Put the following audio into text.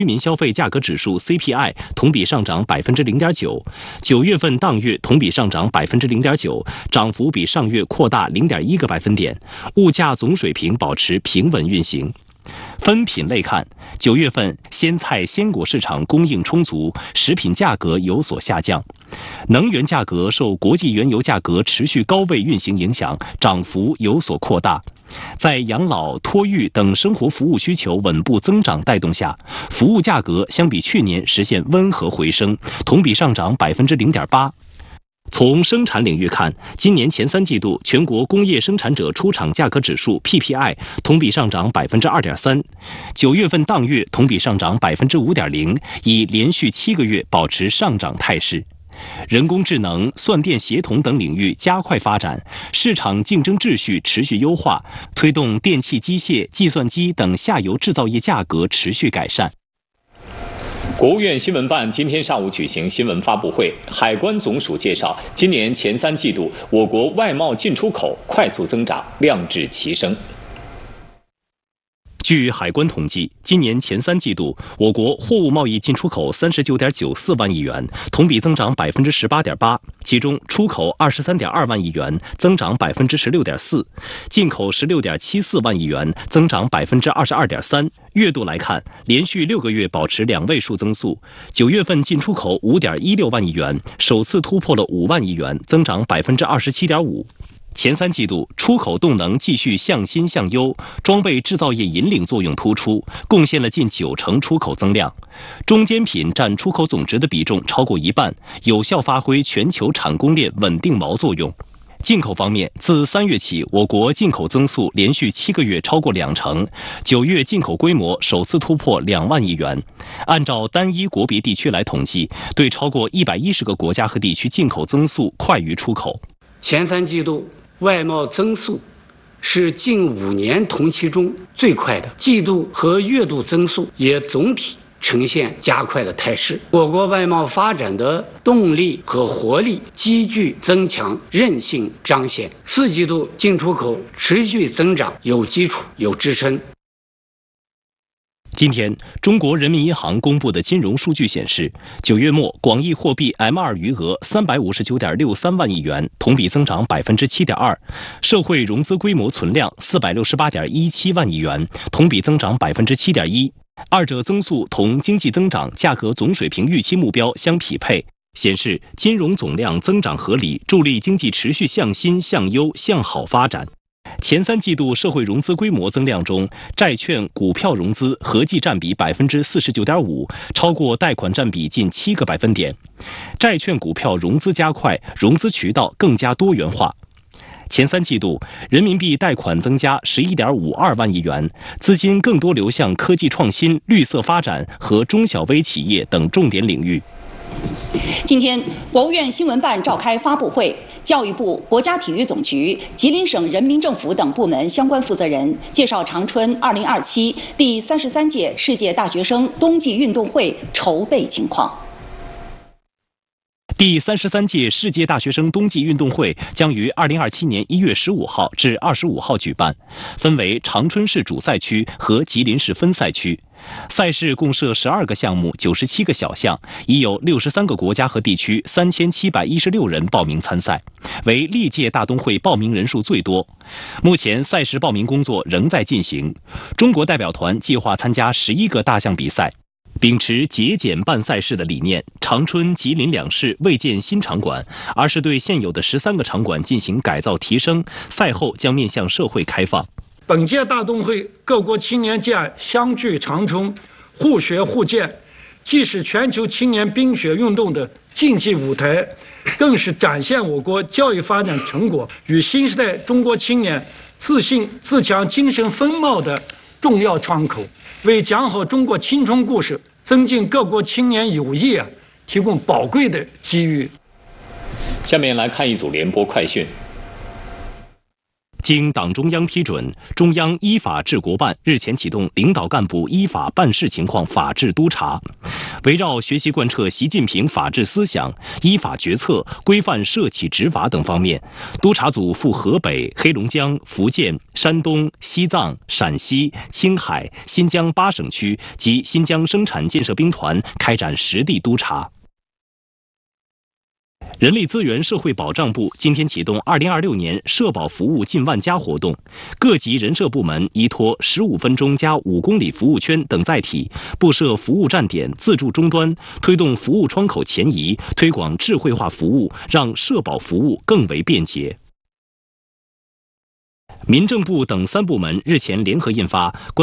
居民消费价格指数 CPI 同比上涨0.9%， 9月份当月同比上涨0.9%， 涨幅比上月扩大0.1个百分点，物价总水平保持平稳运行。分品类看，9月份鲜菜鲜果市场供应充足，食品价格有所下降。能源价格受国际原油价格持续高位运行影响，涨幅有所扩大。在养老、托育等生活服务需求稳步增长带动下，服务价格相比去年实现温和回升，同比上涨0.8%。从生产领域看，今年前3季度全国工业生产者出厂价格指数 PPI 同比上涨2.3%， 9月份当月同比上涨5.0%， 已连续7个月保持上涨态势。人工智能、算电协同等领域加快发展，市场竞争秩序持续优化，推动电气机械、计算机等下游制造业价格持续改善。 国务院新闻办今天上午举行新闻发布会，海关总署介绍，今年前3季度我国外贸进出口快速增长，量质齐升。 据海关统计，今年前3季度，我国货物贸易进出口39.94万亿元，同比增长18.8%，其中出口23.2万亿元，增长16.4%，进口16.74万亿元，增长22.3%。月度来看，连续6个月保持2位数增速，9月份进出口5.16万亿元，首次突破了5万亿元，增长27.5%。前3季度出口动能继续向新向优，装备制造业引领作用突出，贡献了近90%出口增量。中间品占出口总值的比重超过1半，有效发挥全球产供链稳定锚作用。进口方面，自3月起，我国进口增速连续7个月超过2成，9月进口规模首次突破2万亿元。按照单一国别地区来统计，对超过110个国家和地区进口增速快于出口。 前3季度外贸增速是近5年同期中最快的，季度和月度增速也总体呈现加快的态势。我国外贸发展的动力和活力急剧增强，韧性彰显。4季度进出口持续增长，有基础有支撑。 今天，中国人民银行公布的金融数据显示，9月末广义货币 M2 余额359.63万亿元，同比增长7.2%；社会融资规模存量468.17万亿元，同比增长7.1%。二者增速同经济增长、价格总水平预期目标相匹配，显示金融总量增长合理，助力经济持续向新、向优、向好发展。前3季度社会融资规模增量中，债券、股票融资合计占比49.5%，超过贷款占比近7个百分点。债券、股票融资加快，融资渠道更加多元化。前3季度，人民币贷款增加11.52万亿元，资金更多流向科技创新、绿色发展和中小微企业等重点领域。 今天，国务院新闻办召开发布会，教育部、国家体育总局、吉林省人民政府等部门相关负责人介绍长春2027第33届世界大学生冬季运动会筹备情况。 第33届世界大学生冬季运动会将于2027年1月15号至25号举办，分为长春市主赛区和吉林市分赛区。赛事共设12个项目，97个小项，已有63个国家和地区3716人报名参赛，为历届大冬会报名人数最多。目前赛事报名工作仍在进行，中国代表团计划参加11个大项比赛。秉持节俭办赛事的理念，长春、吉林2市未建新场馆，而是对现有的13个场馆进行改造提升，赛后将面向社会开放。 本届大冬会各国青年健相聚长春，互学互鉴，既是全球青年冰雪运动的竞技舞台，更是展现我国教育发展成果与新时代中国青年自信自强精神风貌的重要窗口，为讲好中国青春故事、增进各国青年友谊提供宝贵的机遇。 下面来看一组联播快讯。 经党中央批准，中央依法治国办日前启动领导干部依法办事情况法治督查。 围绕学习贯彻习近平法治思想、依法决策、规范涉企执法等方面，督查组赴河北、黑龙江、福建、山东、西藏、陕西、青海、新疆8省区及新疆生产建设兵团开展实地督查。人力资源社会保障部今天启动2026年社保服务近万家活动，各级人社部门依托15分钟加5公里服务圈等载体，布设服务站点、自助终端，推动服务窗口前移，推广智慧化服务，让社保服务更为便捷。民政部等3部门日前联合印发